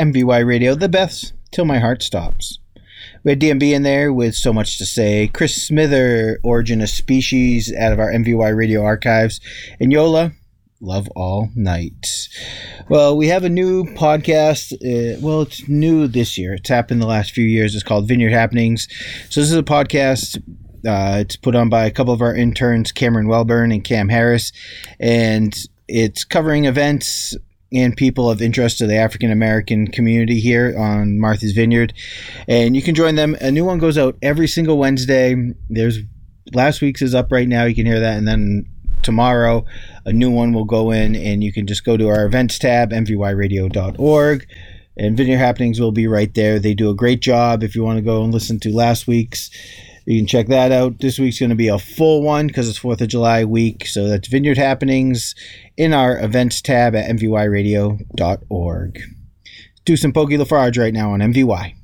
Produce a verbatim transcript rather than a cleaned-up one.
M V Y Radio, the best till my heart stops. We had D M B in there with So Much to Say, Chris Smither, Origin of Species, out of our M V Y Radio archives, and Yola, Love All Night. Well, we have a new podcast. Uh, well, it's new this year. It's happened the last few years. It's called Vineyard Happenings. So this is a podcast. Uh, it's put on by a couple of our interns, Cameron Welburn and Cam Harris, and it's covering events and people of interest to the African-American community here on Martha's Vineyard. And you can join them. A new one goes out every single Wednesday. There's last week's is up right now. You can hear that. And then tomorrow, a new one will go in, and you can just go to our events tab, m v y radio dot org. And Vineyard Happenings will be right there. They do a great job. If you want to go and listen to last week's, you can check that out. This week's going to be a full one because it's fourth of July week. So that's Vineyard Happenings in our events tab at m v y radio dot org. Do some Pokey Lafarge right now on M V Y.